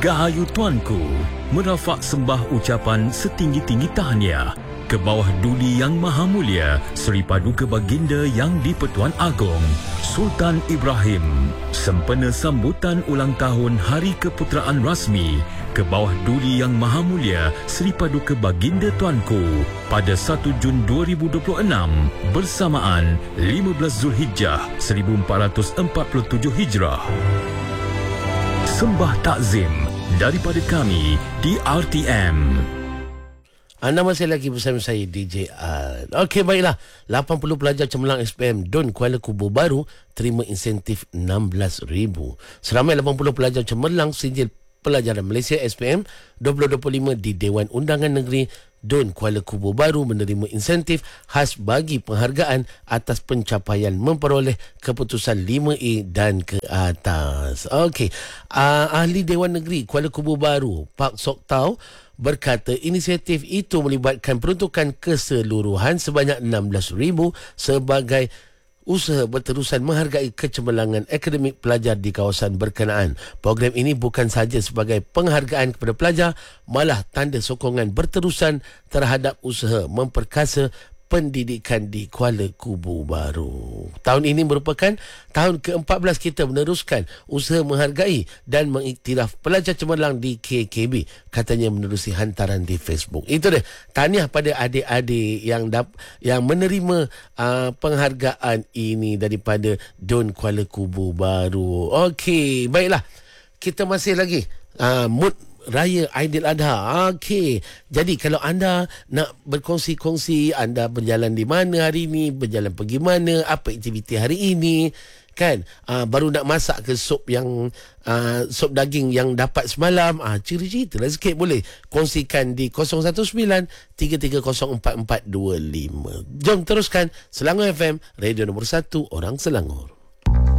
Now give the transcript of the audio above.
Gahayu Tuanku, merafak sembah ucapan setinggi-tinggi tahniah ke bawah Duli Yang Maha Mulia Seri Paduka Baginda Yang di-Pertuan Agong Sultan Ibrahim, sempena sambutan ulang tahun Hari Keputeraan Rasmi ke bawah Duli Yang Maha Mulia Seri Paduka Baginda Tuanku pada 1 Jun 2026 bersamaan 15 Zulhijjah 1447 Hijrah. Sembah takzim daripada kami di RTM. Anda masih lagi bersama saya DJ Al. Okey, baiklah. 80 pelajar cemerlang SPM Don Kuala Kubu Baru terima insentif RM16,000. Seramai 80 pelajar cemerlang sijil pelajaran Malaysia SPM 2025 di Dewan Undangan Negeri Don Kuala Kubu Baru menerima insentif khas bagi penghargaan atas pencapaian memperoleh keputusan 5A dan ke atas. Okey, Ahli Dewan Negeri Kuala Kubu Baru Pak Sok Tau berkata inisiatif itu melibatkan peruntukan keseluruhan sebanyak RM16,000 sebagai usaha berterusan menghargai kecemerlangan akademik pelajar di kawasan berkenaan. Program ini bukan sahaja sebagai penghargaan kepada pelajar, malah tanda sokongan berterusan terhadap usaha memperkasa pendidikan di Kuala Kubu Baru. Tahun ini merupakan tahun ke-14 kita meneruskan usaha menghargai dan mengiktiraf pelajar cemerlang di KKB, katanya menerusi hantaran di Facebook. Itu dia, tahniah pada adik-adik yang menerima penghargaan ini daripada Don Kuala Kubu Baru. Okey, baiklah. Kita masih lagi mood Raya Aidiladha. Okey. Jadi kalau anda nak berkongsi-kongsi anda berjalan di mana hari ini, berjalan pergi mana, apa aktiviti hari ini, kan? Baru nak masak ke sup sup daging yang dapat semalam, cerita lah sikit, boleh kongsikan di 019-330-4425. Jom teruskan Selangor FM, radio nombor 1 orang Selangor.